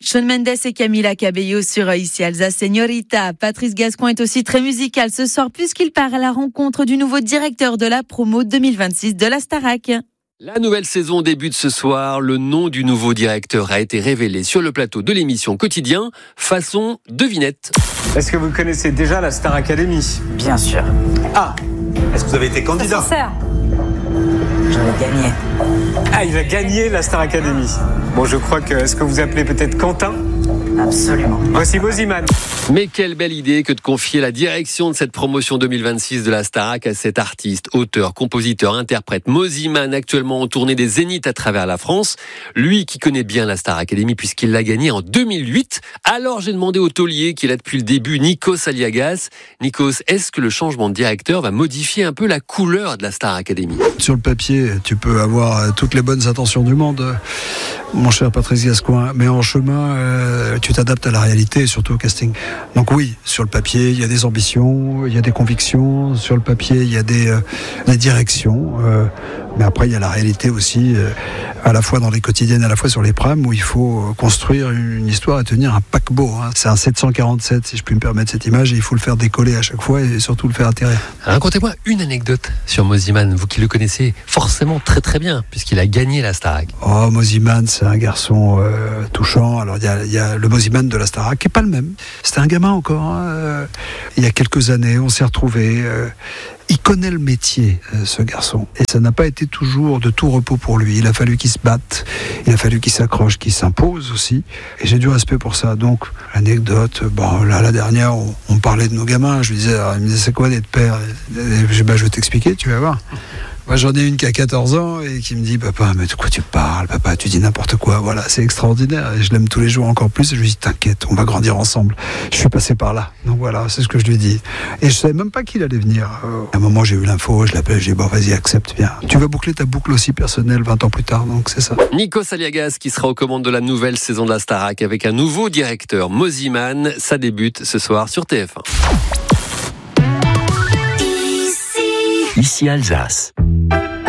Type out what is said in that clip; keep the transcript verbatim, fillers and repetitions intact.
Shawn Mendes et Camila Cabello sur Ici Alsace Señorita. Patrice Gascoigne est aussi très musical ce soir puisqu'il part à la rencontre du nouveau directeur de la promo deux mille vingt-six de la Starac. La nouvelle saison débute ce soir. Le nom du nouveau directeur a été révélé sur le plateau de l'émission Quotidien, façon devinette. Est-ce que vous connaissez déjà la Star Academy ? Bien sûr. Ah, est-ce que vous avez été candidat ? Sincère. Je l'ai gagné. Ah, il a gagné la Star Academy. Bon, je crois que... Est-ce que vous appelez peut-être Quentin ? Absolument. Voici Mosiman. Mais quelle belle idée que de confier la direction de cette promotion deux mille vingt-six de la Starac à cet artiste, auteur, compositeur, interprète Mosiman, actuellement en tournée des Zéniths à travers la France. Lui qui connaît bien la Star Academy puisqu'il l'a gagnée en deux mille huit. Alors j'ai demandé au taulier qui est là depuis le début, Nikos Aliagas. Nikos, est-ce que le changement de directeur va modifier un peu la couleur de la Star Academy ? Sur le papier, tu peux avoir toutes les bonnes intentions du monde, mon cher Patrice Gascoigne, mais en chemin, euh, tu t'adaptes à la réalité, surtout au casting. Donc oui, sur le papier, il y a des ambitions, il y a des convictions, sur le papier, il y a des, euh, des directions, euh, mais après, il y a la réalité aussi, euh, à la fois dans les quotidiennes, à la fois sur les prams, où il faut construire une histoire et tenir un paquebot. Hein. C'est un sept cent quarante-sept, si je puis me permettre cette image, et il faut le faire décoller à chaque fois et surtout le faire atterrir. Racontez-moi une anecdote sur Mosiman, vous qui le connaissez forcément très très bien, puisqu'il a gagné la Starac. Oh, Mosiman, c'est un garçon euh, touchant. Alors, il y a, y a le Mosiman de la Starac, qui n'est pas le même. C'était un gamin encore. Hein. Euh, il y a quelques années, on s'est retrouvés. Euh, il connaît le métier, euh, ce garçon. Et ça n'a pas été toujours de tout repos pour lui. Il a fallu qu'il se batte. Il a fallu qu'il s'accroche, qu'il s'impose aussi. Et j'ai du respect pour ça. Donc, anecdote, bon, là, la dernière, on, on parlait de nos gamins. Je lui disais, alors, il me disait, c'est quoi d'être père ? Et, et, et, bah, je vais t'expliquer, tu vas voir. Moi, j'en ai une qui a quatorze ans et qui me dit, papa, mais de quoi tu parles, papa, tu dis n'importe quoi. Voilà, c'est extraordinaire. Et je l'aime tous les jours encore plus. Et je lui dis, t'inquiète, on va grandir ensemble. Je suis passé par là. Donc voilà, c'est ce que je lui dis. Et je savais même pas qu'il allait venir. À un moment, j'ai eu l'info, je l'appelle, j'ai dit, bon, vas-y, accepte, viens. Tu vas boucler ta boucle aussi personnelle vingt ans plus tard. Donc c'est ça. Nikos Aliagas qui sera aux commandes de la nouvelle saison de la Starac avec un nouveau directeur, Mosiman. Ça débute ce soir sur T F un. Ici Alsace.